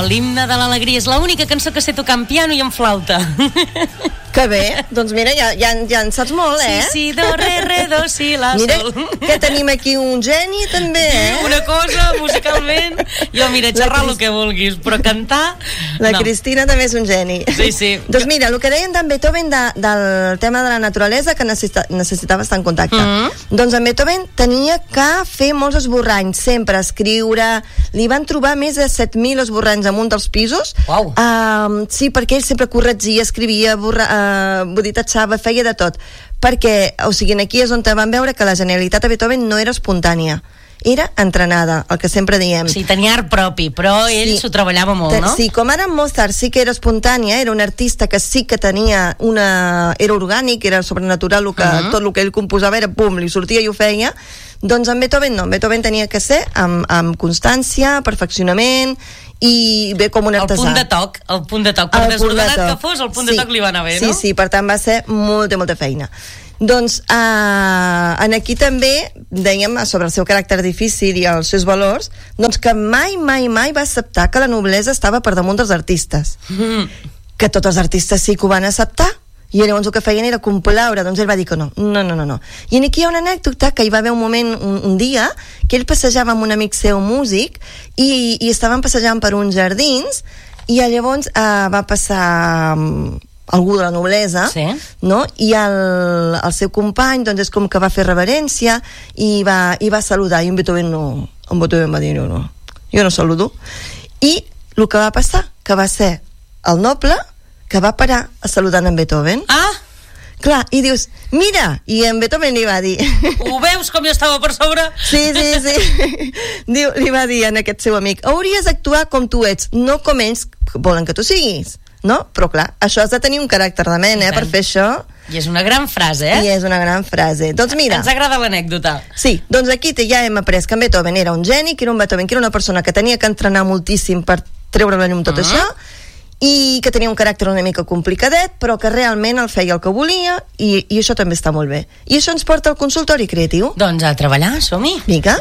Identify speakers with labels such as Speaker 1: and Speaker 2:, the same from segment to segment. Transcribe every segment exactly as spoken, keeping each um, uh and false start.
Speaker 1: l'himne de l'alegria. És l'única cançó que sé tocar en piano i en flauta.
Speaker 2: Que bé, doncs mira, ja, ja, ja en saps molt, eh?
Speaker 1: Sí, sí, do, re, re, do, si, la,
Speaker 2: mira,
Speaker 1: sol.
Speaker 2: que tenim aquí un geni també, eh?
Speaker 1: Una cosa, musicalment. Jo, mira, xerrar el que vulguis, però cantar...
Speaker 2: La
Speaker 1: no.
Speaker 2: Cristina també és un geni.
Speaker 1: Sí, sí.
Speaker 2: Doncs mira, el que deien d'en Beethoven de, del tema de la naturalesa, que necessita, necessitava estar en contacte. Mm-hmm. Doncs en Beethoven tenia que fer molts esborranys, sempre escriure. Li van trobar més de set mil esborranys amunt dels pisos.
Speaker 1: Uau.
Speaker 2: Uh, sí, perquè ell sempre corregia, escrivia, borra, uh, boditatxava, feia de tot. Perquè, o sigui, aquí és on van veure que la genialitat de Beethoven no era espontània, era entrenada, el que sempre diem.
Speaker 1: Sí, tenia art propi, però ell s'ho sí. treballava molt, no?
Speaker 2: Sí, com ara Mozart sí que era espontània, era un artista que sí que tenia una... era orgànic, era sobrenatural, el que, uh-huh. tot el que ell composava era pum, li sortia i ho feia. Doncs en Beethoven no, en Beethoven tenia que ser amb, amb constància, perfeccionament i bé com un artesà.
Speaker 1: El punt de toc, el punt de toc, per
Speaker 2: el
Speaker 1: desordenat
Speaker 2: de toc.
Speaker 1: que fos, el punt
Speaker 2: sí.
Speaker 1: de toc li va anar bé, no?
Speaker 2: Sí, sí, per tant va ser molta, molta feina. Doncs eh, en aquí també dèiem sobre el seu caràcter difícil i els seus valors, doncs que mai, mai, mai va acceptar que la noblesa estava per damunt dels artistes. Mm. Que tots els artistes sí que ho van acceptar, i llavors el que feien era complaure, doncs ell va dir que no, no, no, no, no. I aquí hi ha una anècdota que hi va haver un moment, un, un dia, que ell passejava amb un amic seu músic i, i estaven passejant per uns jardins i llavors eh, va passar algú de la noblesa, sí. no? I el, el seu company doncs és com que va fer reverència i va, i va saludar, i en Beethoven no, en Beethoven va dir no, no, jo no saludo. I el que va passar, que va ser el noble que va parar a saludar en Beethoven.
Speaker 1: Ah!
Speaker 2: Clar, i dius, mira, i en Beethoven li va dir...
Speaker 1: Ho veus com jo estava per sobre?
Speaker 2: Sí, sí, sí. Diu, li va dir a aquest seu amic, hauries d'actuar com tu ets, no com ells volen que tu siguis, no? Però clar, això has de tenir un caràcter de ment, eh, per fer això.
Speaker 1: I és una gran frase, eh?
Speaker 2: I és una gran frase. Doncs mira...
Speaker 1: Ens agrada l'anècdota.
Speaker 2: Sí, doncs aquí ja hem après que en Beethoven era un geni, que era un Beethoven, que era una persona que tenia que entrenar moltíssim per treure la llum tot uh-huh. això, i que tenia un caràcter una mica complicadet, però que realment el feia el que volia, i, i això també està molt bé. I això ens porta al consultori creatiu.
Speaker 1: Doncs a treballar, som-hi.
Speaker 2: Vinga.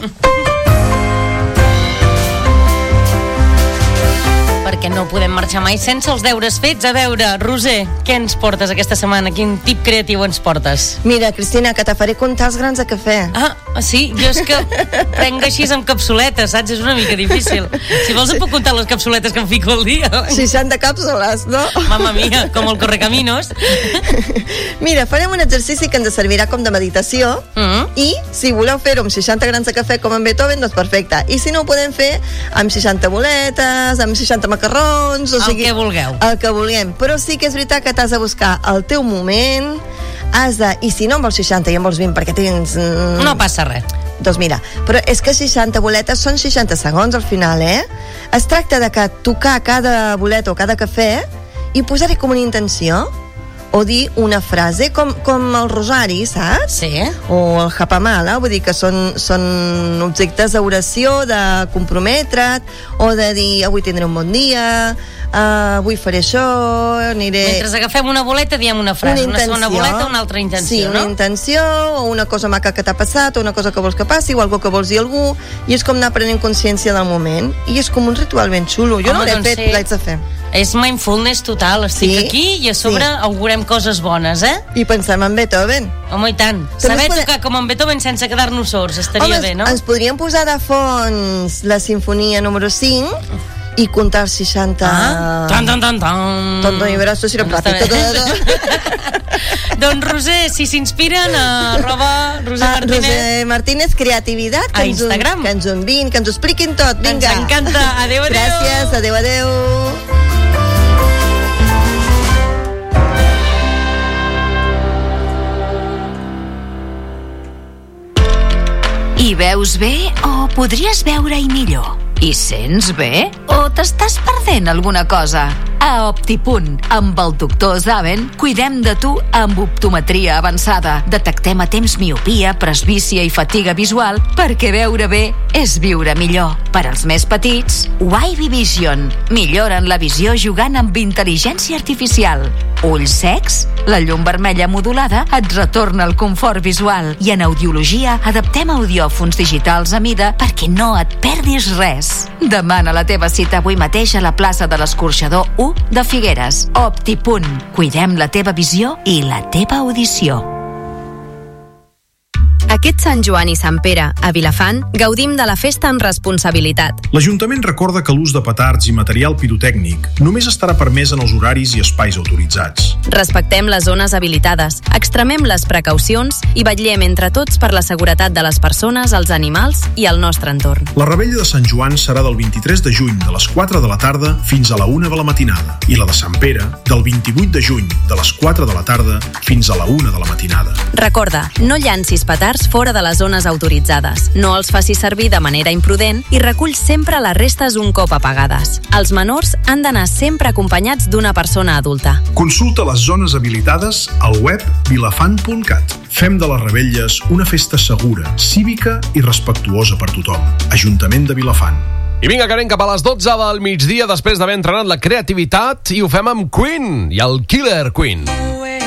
Speaker 1: Perquè no podem marxar mai sense els deures fets. A veure, Roser, què ens portes aquesta setmana? Quin tip creatiu ens portes?
Speaker 2: Mira, Cristina, que te faré comptar els grans de cafè.
Speaker 1: Ah, sí? Jo és que prenc així amb capsuletes, saps? És una mica difícil. Si vols em puc comptar les capsuletes que em fico al dia.
Speaker 2: seixanta càpsules, no?
Speaker 1: Mamma mia, com el Correcaminos.
Speaker 2: Mira, farem un exercici que ens servirà com de meditació mm-hmm. i si voleu fer-ho amb seixanta grans de cafè com en Beethoven, doncs perfecte. I si no ho podem fer amb seixanta boletes, amb seixanta macarrons, o sigui,
Speaker 1: el que vulgueu.
Speaker 2: El que vulguem. Però sí que és veritat que t'has de buscar el teu moment, has de... I si no en vols seixanta i en vols vint perquè tens... Mm,
Speaker 1: no passa res.
Speaker 2: Doncs mira, però és que seixanta boletes són seixanta segons al final, eh? Es tracta de que tocar cada boleta o cada cafè i posar-hi com una intenció o dir una frase com, com el rosari, saps?
Speaker 1: Sí.
Speaker 2: O el japamala, vull dir que són, són objectes d'oració, de comprometre't, o de dir avui tindré un bon dia, uh, avui faré això, aniré...
Speaker 1: Mentre agafem una boleta diem una frase, una, una segona boleta, una altra intenció,
Speaker 2: sí,
Speaker 1: no?
Speaker 2: Sí, una intenció, o una cosa maca que t'ha passat, o una cosa que vols que passi, o algo que vols dir a algú, i és com anar prenent consciència del moment, i és com un ritual ben xulo. Jo Home, no l'he doncs fet, sí. l'haig de fer.
Speaker 1: És mindfulness total, estic sí, aquí i a sobre sí. augurem coses bones, eh?
Speaker 2: I pensem en Beethoven.
Speaker 1: Home, i tant. També Saber poder... tocar com en Beethoven sense quedar-nos sords, estaria
Speaker 2: Home,
Speaker 1: bé, no?
Speaker 2: Ens podríem posar de fons la sinfonia número cinc i comptar els seixanta...
Speaker 1: Ah, tan, tan, tan, tan.
Speaker 2: Tonto, i veràs tu si era plàtic.
Speaker 1: Doncs, Roser, si s'inspiren, arroba Roser
Speaker 2: ah,
Speaker 1: Martínez.
Speaker 2: Roser Martínez, creativitat.
Speaker 1: A Instagram.
Speaker 2: Que ens ho enviïn, que ens ho expliquin tot. Vinga.
Speaker 1: Ens encanta. Adéu, adéu.
Speaker 2: Gràcies, adéu, adéu.
Speaker 3: Hi veus bé o podries veure-hi millor? Hi sents bé o t'estàs perdent alguna cosa? a Optipunt. Amb el doctor Zaven, cuidem de tu amb optometria avançada. Detectem a temps miopia, presbícia i fatiga visual, perquè veure bé és viure millor. Per als més petits, Wavy Vision. Milloren la visió jugant amb intel·ligència artificial. Ulls secs? La llum vermella modulada et retorna el confort visual. I en audiologia adaptem audiòfons digitals a mida perquè no et perdis res. Demana la teva cita avui mateix a la plaça de l'Escorxador u de Figueres. Optipunt. Cuidem la teva visió i la teva audició.
Speaker 4: Aquest Sant Joan i Sant Pere, a Vilafant, gaudim de la festa amb responsabilitat.
Speaker 5: L'Ajuntament recorda que l'ús de petards i material pirotècnic només estarà permès en els horaris i espais autoritzats.
Speaker 4: Respectem les zones habilitades, extremem les precaucions i vetllem entre tots per la seguretat de les persones, els animals i el nostre entorn.
Speaker 5: La revetlla de Sant Joan serà del vint-i-tres de juny de les quatre de la tarda fins a la una de la matinada i la de Sant Pere del vint-i-vuit de juny de les quatre de la tarda fins a la una de la matinada.
Speaker 4: Recorda, no llancis petards fora de les zones autoritzades. No els facis servir de manera imprudent i recull sempre les restes un cop apagades. Els menors han d'anar sempre acompanyats d'una persona adulta.
Speaker 5: Consulta les zones habilitades al web vilafant punt cat. Fem de les revetlles una festa segura, cívica i respectuosa per tothom. Ajuntament de Vilafant.
Speaker 6: I vinga, que anem cap a les dotze del migdia després d'haver entrenat la creativitat i ho fem amb Queen i el Killer Queen.